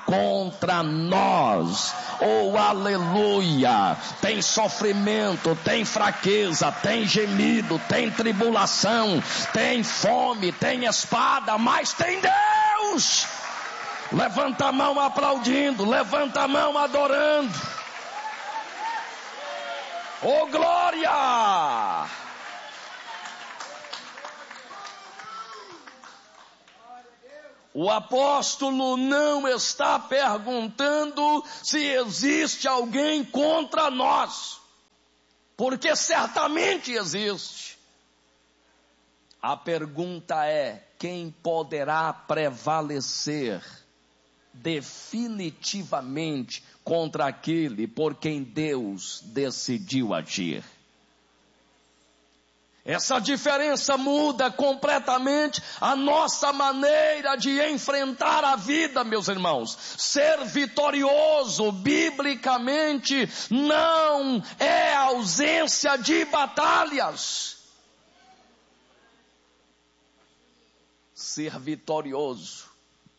contra nós. Oh, aleluia! Tem sofrimento, tem fraqueza, tem gemido, tem tribulação, tem fome, tem espada, mas tem Deus. Levanta a mão aplaudindo, levanta a mão adorando. Oh, glória! O apóstolo não está perguntando se existe alguém contra nós, porque certamente existe. A pergunta é: quem poderá prevalecer definitivamente contra aquele por quem Deus decidiu agir? Essa diferença muda completamente a nossa maneira de enfrentar a vida, meus irmãos. Ser vitorioso, biblicamente, não é ausência de batalhas. Ser vitorioso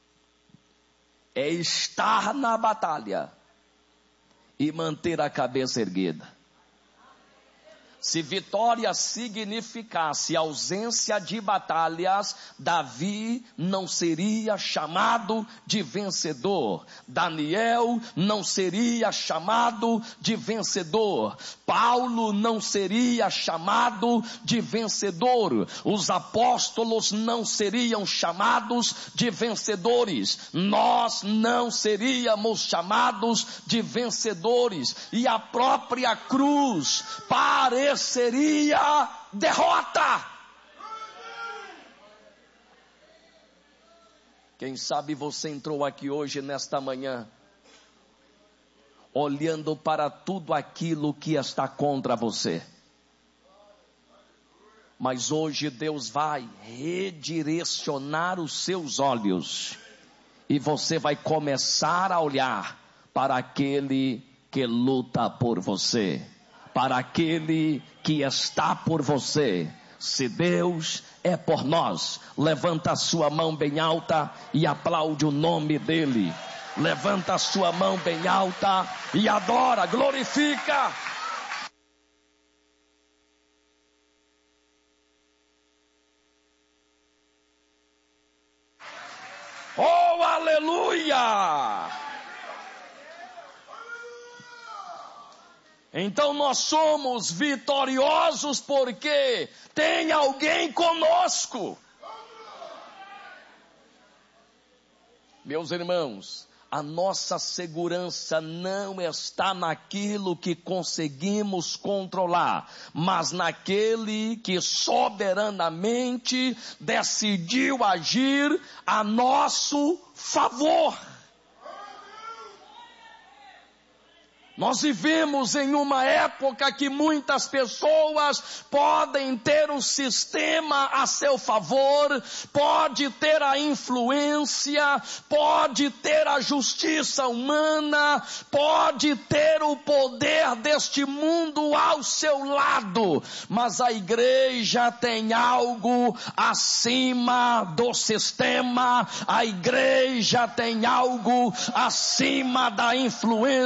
é estar na batalha e manter a cabeça erguida. Se vitória significasse ausência de batalhas, Davi não seria chamado de vencedor. Daniel não seria chamado de vencedor. Paulo não seria chamado de vencedor. Os apóstolos não seriam chamados de vencedores. Nós não seríamos chamados de vencedores. E a própria cruz pareceria derrota. Quem sabe você entrou aqui hoje, nesta manhã, olhando para tudo aquilo que está contra você. Mas hoje Deus vai redirecionar os seus olhos e você vai começar a olhar para aquele que luta por você, para aquele que está por você. Se Deus é por nós, levanta a sua mão bem alta e aplaude o nome dele. Levanta a sua mão bem alta e adora, glorifica. Oh, aleluia! Então nós somos vitoriosos porque tem alguém conosco. Meus irmãos, a nossa segurança não está naquilo que conseguimos controlar, mas naquele que soberanamente decidiu agir a nosso favor. Nós vivemos em uma época que muitas pessoas podem ter o sistema a seu favor, pode ter a influência, pode ter a justiça humana, pode ter o poder deste mundo ao seu lado, mas a igreja tem algo acima do sistema, a igreja tem algo acima da influência.